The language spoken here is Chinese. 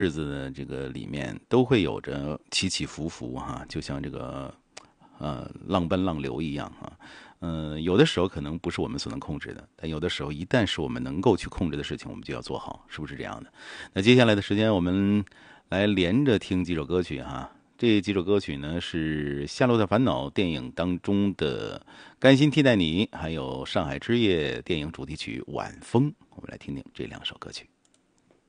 日子的这个里面都会有着起起伏伏哈，就像这个浪奔浪流一样哈。有的时候可能不是我们所能控制的，但有的时候一旦是我们能够去控制的事情，我们就要做好，是不是这样的？那接下来的时间，我们来连着听几首歌曲哈。这几首歌曲呢是《夏洛特烦恼》电影当中的《甘心替代你》，还有《上海之夜》电影主题曲《晚风》。我们来听听这两首歌曲。